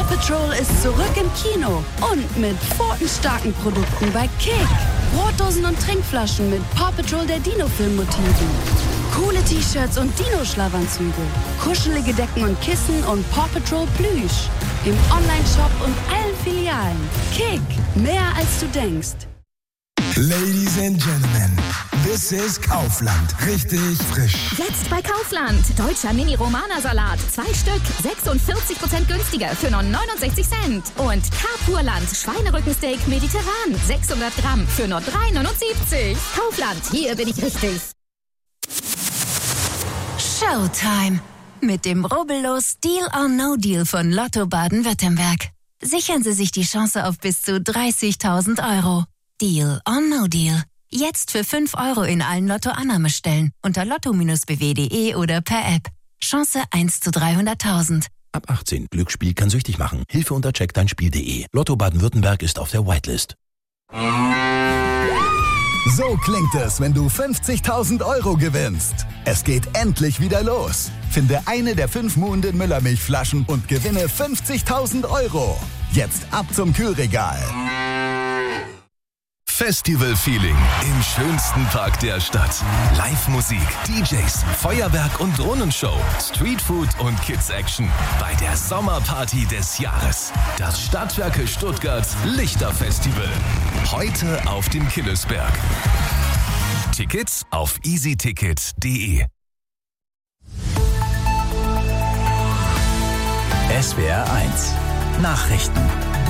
Paw Patrol ist zurück im Kino und mit pfotenstarken Produkten bei Kick. Brotdosen und Trinkflaschen mit Paw Patrol der Dino-Film-Motiven. Coole T-Shirts und Dino-Schlafanzüge. Kuschelige Decken und Kissen und Paw Patrol Plüsch. Im Online-Shop und allen Filialen. Kick, mehr als du denkst. Ladies and Gentlemen, this is Kaufland. Richtig frisch. Jetzt bei Kaufland. Deutscher Mini-Romana-Salat. 2 Stück. 46% günstiger für nur 69 Cent. Und Carpurland. Schweinerückensteak mediterran. 600 Gramm für nur 3,79. Kaufland. Hier bin ich richtig. Showtime. Mit dem rubbellos Deal or No Deal von Lotto Baden-Württemberg. Sichern Sie sich die Chance auf bis zu 30.000 Euro. Deal or No Deal. Jetzt für 5 Euro in allen Lotto-Annahmestellen unter lotto-bw.de oder per App. Chance 1 zu 300.000. Ab 18. Glücksspiel kann süchtig machen. Hilfe unter checkdeinspiel.de. Lotto Baden-Württemberg ist auf der Whitelist. So klingt es, wenn du 50.000 Euro gewinnst. Es geht endlich wieder los. Finde eine der 5 Muhnden Müllermilchflaschen und gewinne 50.000 Euro. Jetzt ab zum Kühlregal. Festival-Feeling im schönsten Park der Stadt. Live-Musik, DJs, Feuerwerk und Drohnenshow, Streetfood und Kids-Action bei der Sommerparty des Jahres. Das Stadtwerke Stuttgart Lichterfestival. Heute auf dem Killesberg. Tickets auf easyticket.de. SWR 1 Nachrichten.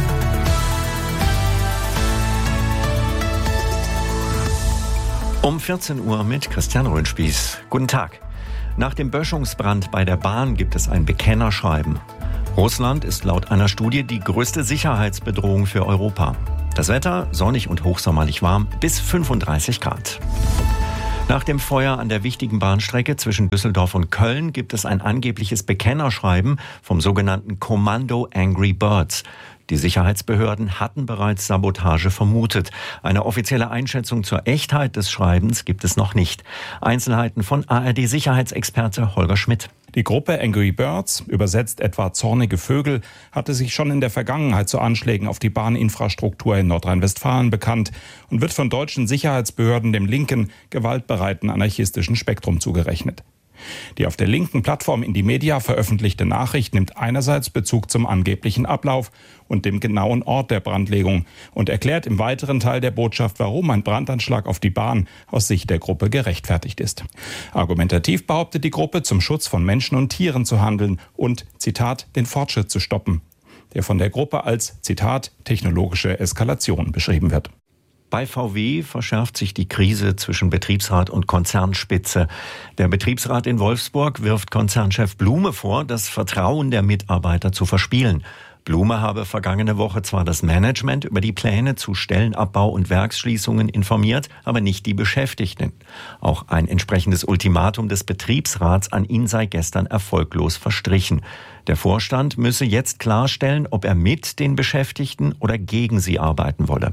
Um 14 Uhr mit Christian Röhnspieß. Guten Tag. Nach dem Böschungsbrand bei der Bahn gibt es ein Bekennerschreiben. Russland ist laut einer Studie die größte Sicherheitsbedrohung für Europa. Das Wetter sonnig und hochsommerlich warm bis 35 Grad. Nach dem Feuer an der wichtigen Bahnstrecke zwischen Düsseldorf und Köln gibt es ein angebliches Bekennerschreiben vom sogenannten Kommando Angry Birds. Die Sicherheitsbehörden hatten bereits Sabotage vermutet. Eine offizielle Einschätzung zur Echtheit des Schreibens gibt es noch nicht. Einzelheiten von ARD-Sicherheitsexperte Holger Schmidt. Die Gruppe Angry Birds, übersetzt etwa zornige Vögel, hatte sich schon in der Vergangenheit zu Anschlägen auf die Bahninfrastruktur in Nordrhein-Westfalen bekannt und wird von deutschen Sicherheitsbehörden dem linken, gewaltbereiten anarchistischen Spektrum zugerechnet. Die auf der linken Plattform Indymedia veröffentlichte Nachricht nimmt einerseits Bezug zum angeblichen Ablauf und dem genauen Ort der Brandlegung und erklärt im weiteren Teil der Botschaft, warum ein Brandanschlag auf die Bahn aus Sicht der Gruppe gerechtfertigt ist. Argumentativ behauptet die Gruppe, zum Schutz von Menschen und Tieren zu handeln und, Zitat, den Fortschritt zu stoppen, der von der Gruppe als, Zitat, technologische Eskalation beschrieben wird. Bei VW verschärft sich die Krise zwischen Betriebsrat und Konzernspitze. Der Betriebsrat in Wolfsburg wirft Konzernchef Blume vor, das Vertrauen der Mitarbeiter zu verspielen. Blume habe vergangene Woche zwar das Management über die Pläne zu Stellenabbau und Werksschließungen informiert, aber nicht die Beschäftigten. Auch ein entsprechendes Ultimatum des Betriebsrats an ihn sei gestern erfolglos verstrichen. Der Vorstand müsse jetzt klarstellen, ob er mit den Beschäftigten oder gegen sie arbeiten wolle.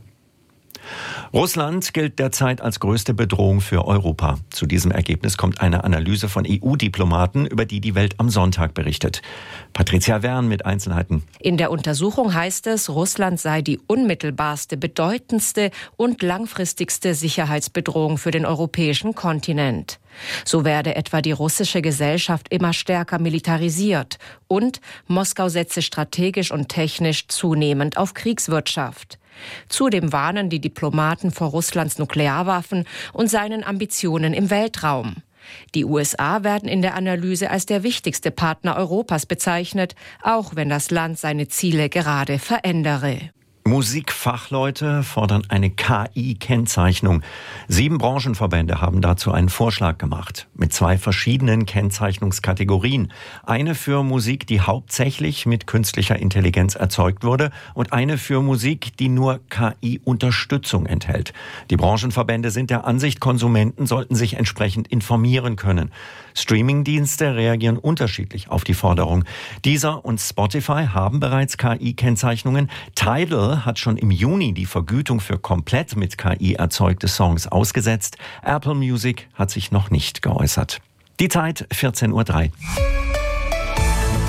Russland gilt derzeit als größte Bedrohung für Europa. Zu diesem Ergebnis kommt eine Analyse von EU-Diplomaten, über die die Welt am Sonntag berichtet. Patricia Wern mit Einzelheiten. In der Untersuchung heißt es, Russland sei die unmittelbarste, bedeutendste und langfristigste Sicherheitsbedrohung für den europäischen Kontinent. So werde etwa die russische Gesellschaft immer stärker militarisiert und Moskau setze strategisch und technisch zunehmend auf Kriegswirtschaft. Zudem warnen die Diplomaten vor Russlands Nuklearwaffen und seinen Ambitionen im Weltraum. Die USA werden in der Analyse als der wichtigste Partner Europas bezeichnet, auch wenn das Land seine Ziele gerade verändere. Musikfachleute fordern eine KI-Kennzeichnung. 7 Branchenverbände haben dazu einen Vorschlag gemacht, mit 2 verschiedenen Kennzeichnungskategorien. Eine für Musik, die hauptsächlich mit künstlicher Intelligenz erzeugt wurde, und eine für Musik, die nur KI-Unterstützung enthält. Die Branchenverbände sind der Ansicht, Konsumenten sollten sich entsprechend informieren können. Streamingdienste reagieren unterschiedlich auf die Forderung. Deezer und Spotify haben bereits KI-Kennzeichnungen. Tidal hat schon im Juni die Vergütung für komplett mit KI erzeugte Songs ausgesetzt. Apple Music hat sich noch nicht geäußert. Die Zeit 14:03 Uhr.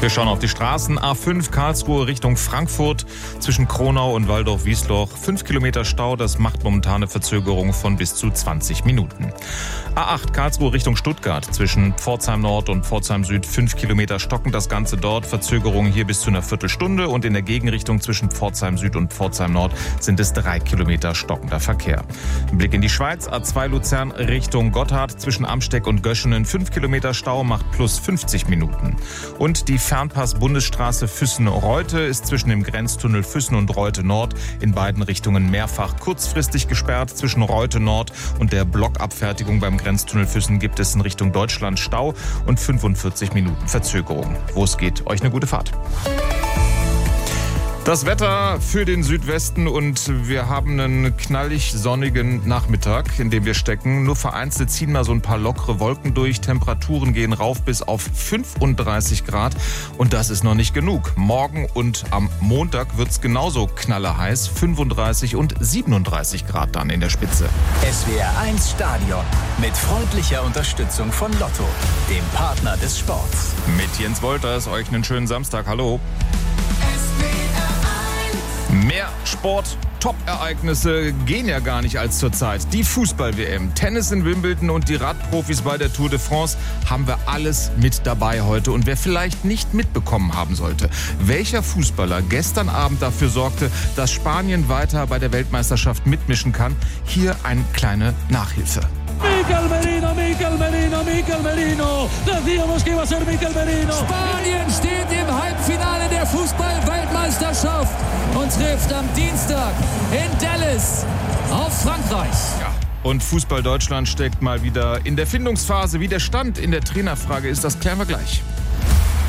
Wir schauen auf die Straßen. A5 Karlsruhe Richtung Frankfurt zwischen Kronau und Waldorf-Wiesloch. 5 Kilometer Stau, das macht momentane Verzögerung von bis zu 20 Minuten. A8 Karlsruhe Richtung Stuttgart zwischen Pforzheim Nord und Pforzheim Süd. 5 Kilometer stocken das Ganze dort. Verzögerungen hier bis zu einer Viertelstunde. Und in der Gegenrichtung zwischen Pforzheim Süd und Pforzheim Nord sind es 3 Kilometer stockender Verkehr. Ein Blick in die Schweiz. A2 Luzern Richtung Gotthard zwischen Amsteck und Göschenen. 5 Kilometer Stau macht plus 50 Minuten. Und die Fernpass-Bundesstraße Füssen-Reute ist zwischen dem Grenztunnel Füssen und Reute Nord in beiden Richtungen mehrfach kurzfristig gesperrt. Zwischen Reute Nord und der Blockabfertigung beim Grenztunnel Füssen gibt es in Richtung Deutschland Stau und 45 Minuten Verzögerung. Wo es geht, euch eine gute Fahrt. Das Wetter für den Südwesten und wir haben einen knallig sonnigen Nachmittag, in dem wir stecken. Nur vereinzelt ziehen mal so ein paar lockere Wolken durch. Temperaturen gehen rauf bis auf 35 Grad und das ist noch nicht genug. Morgen und am Montag wird's genauso knallerheiß. 35 und 37 Grad dann in der Spitze. SWR 1 Stadion mit freundlicher Unterstützung von Lotto, dem Partner des Sports. Mit Jens Wolters, euch einen schönen Samstag. Hallo. Mehr Sport, Top-Ereignisse gehen ja gar nicht als zurzeit. Die Fußball-WM, Tennis in Wimbledon und die Radprofis bei der Tour de France haben wir alles mit dabei heute. Und wer vielleicht nicht mitbekommen haben sollte, welcher Fußballer gestern Abend dafür sorgte, dass Spanien weiter bei der Weltmeisterschaft mitmischen kann, hier eine kleine Nachhilfe. Mikel Merino, Mikel Merino, Mikel Merino. Decíamos que iba a ser Mikel Merino. Spanien steht im Halbfinale der Fußball-Weltmeisterschaft und trifft am Dienstag in Dallas auf Frankreich. Ja. Und Fußball Deutschland steckt mal wieder in der Findungsphase. Wie der Stand in der Trainerfrage ist, das klären wir gleich.